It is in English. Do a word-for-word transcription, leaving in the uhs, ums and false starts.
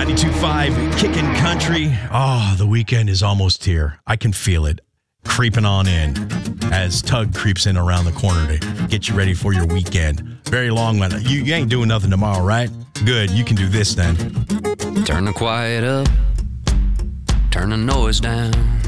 ninety-two point five Kickin' Country. Oh, the weekend is almost here. I can feel it creeping on in as Tug creeps in around the corner to get you ready for your weekend. Very long one. You, you ain't doing nothing tomorrow, right? Good. You can do this then. Turn the quiet up. Turn the noise down.